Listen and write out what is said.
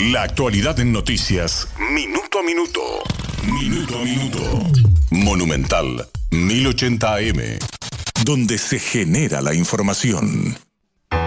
La actualidad en noticias, minuto a minuto. Minuto a minuto. Monumental 1080 AM, donde se genera la información.